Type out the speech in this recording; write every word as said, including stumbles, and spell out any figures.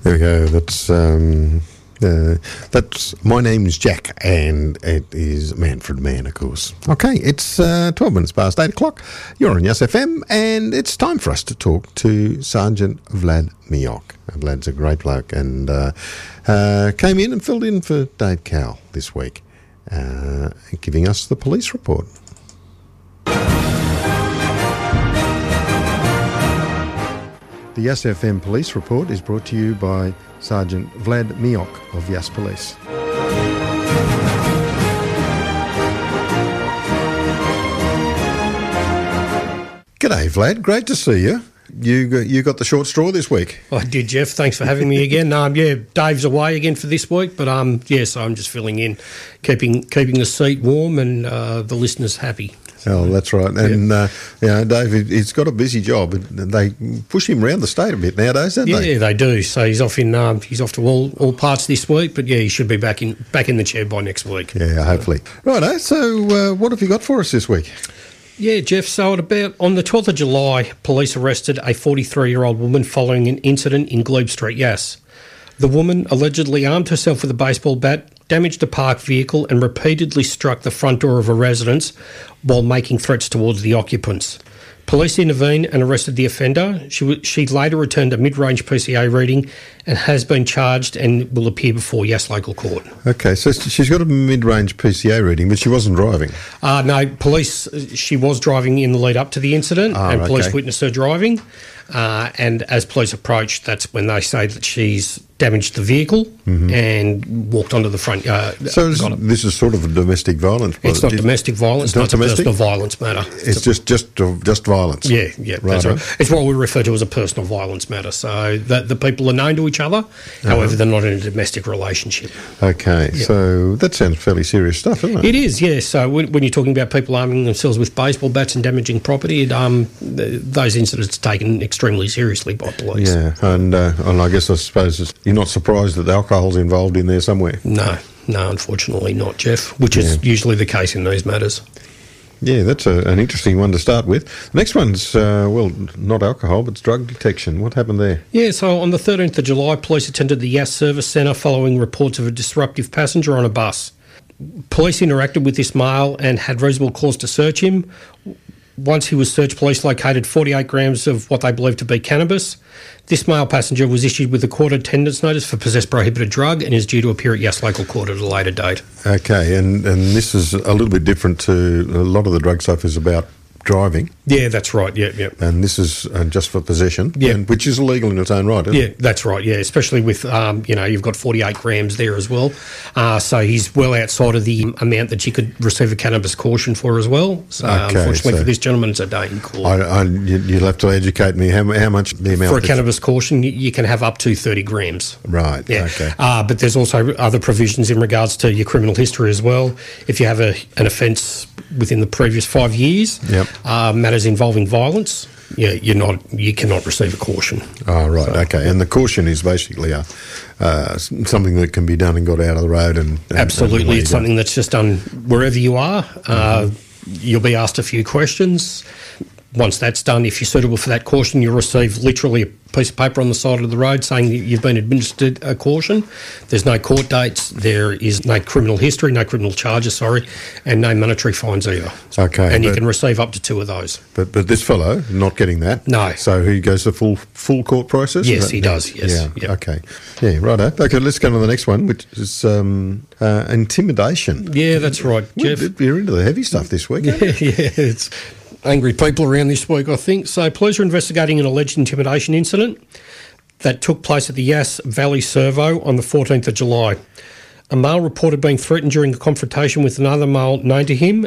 There we go. That's um, uh, that's my name's Jack, and it is Manfred Mann, of course. Okay, it's uh, twelve minutes past eight o'clock. You're on Yes F M, and it's time for us to talk to Sergeant Vlad Miok. Vlad's a great bloke, and uh, uh, came in and filled in for Dave Cowell this week, uh, giving us the police report. The Yes F M Police Report is brought to you by Sergeant Vlad Miok of Yes Police. G'day, Vlad. Great to see you. You got, you got the short straw this week. I did, Jeff. Thanks for having me again. Um, yeah, Dave's away again for this week, but um, yeah, so I'm just filling in, keeping keeping the seat warm and uh, the listeners happy. Oh, that's right. And, yeah. uh, you know, Dave, he's got a busy job. They push him around the state a bit nowadays, don't yeah, they? Yeah, they do. So he's off in um, he's off to all, all parts this week, but yeah, he should be back in back in the chair by next week. Yeah, hopefully. Righto, so uh, what have you got for us this week? Yeah, Jeff, so at about on the twelfth of July, police arrested a forty-three-year-old woman following an incident in Glebe Street, Yass. The woman allegedly armed herself with a baseball bat, damaged a parked vehicle and repeatedly struck the front door of a residence while making threats towards the occupants. Police intervened and arrested the offender. She, w- she later returned a mid-range P C A reading and has been charged and will appear before Yass Local Court. Okay, so she's got a mid-range P C A reading, but she wasn't driving? Uh, no, police, she was driving in the lead up to the incident oh, and police okay. witnessed her driving. Uh, and as police approached, that's when they say that she's damaged the vehicle mm-hmm. and walked onto the front yard. Uh, so is, this is sort of a domestic violence? It's not domestic violence. It's not a personal violence matter. It's, it's just, just just violence? Yeah, yeah. Right that's right. It's what we refer to as a personal violence matter. So the, the people are known to each other, uh-huh. however, they're not in a domestic relationship. Okay, yeah. So that sounds fairly serious stuff, isn't it? It is, yeah. So when, when you're talking about people arming themselves with baseball bats and damaging property, it, um, those incidents are taken extremely seriously by police. Yeah, and uh, and I guess I suppose it's, you're not surprised that alcohol's involved in there somewhere. No, no, unfortunately not, Jeff, which is yeah. usually the case in these matters. Yeah, that's a, an interesting one to start with. The next one's, uh, well, not alcohol, but it's drug detection. What happened there? Yeah, so on the thirteenth of July, police attended the Yass Service Centre following reports of a disruptive passenger on a bus. Police interacted with this male and had reasonable cause to search him. Once he was searched, police located forty-eight grams of what they believed to be cannabis. This male passenger was issued with a court attendance notice for possess prohibited drug and is due to appear at Yass Local Court at a later date. Okay, and, and this is a little bit different to a lot of the drug stuff is about driving. Yeah, that's right, yeah, yeah. And this is uh, just for possession, yeah. and, which is illegal in its own right, isn't yeah, it? Yeah, that's right, yeah, especially with, um, you know, you've got forty-eight grams there as well. Uh, so he's well outside of the amount that you could receive a cannabis caution for as well. So okay, unfortunately so for this gentleman, it's a day in court. I, I, you'll have to educate me. How, how much the amount? For a cannabis caution, you can have up to thirty grams. Right, yeah. okay. Uh, but there's also other provisions in regards to your criminal history as well. If you have a, an offence within the previous five years, yep. uh, matters involving violence, yeah, you're not, you cannot receive a caution. Oh, right, so, okay. And the caution is basically a, uh, something that can be done and got out of the road. and, and Absolutely, and it's something that's just done wherever you are. Mm-hmm. Uh, you'll be asked a few questions. Once that's done, if you're suitable for that caution, you'll receive literally a piece of paper on the side of the road saying that you've been administered a caution. There's no court dates, there is no criminal history, no criminal charges, sorry, and no monetary fines either. Okay. And you can receive up to two of those. But but this fellow, not getting that. No. So he goes the full full court process? Yes, he does, yes. Yeah, yep. okay. Yeah, righto. Okay, let's go on to the next one, which is um, uh, intimidation. Yeah, that's right, Jeff. You're into the heavy stuff this week, aren't you? Yeah, yeah, it's angry people around this week, I think. So police are investigating an alleged intimidation incident that took place at the Yass Valley Servo on the fourteenth of July. A male reported being threatened during a confrontation with another male known to him